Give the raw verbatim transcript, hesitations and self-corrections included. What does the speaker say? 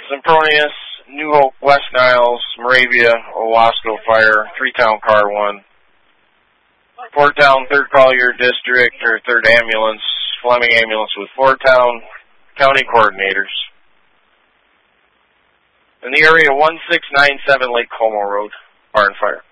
Sempronius, New Hope, West Niles, Moravia, Owasco Fire, three-town car one. Four-town, third call your district, or third ambulance, Fleming Ambulance with four-town county coordinators. In the area, one six nine seven Lake Como Road, fire and fire.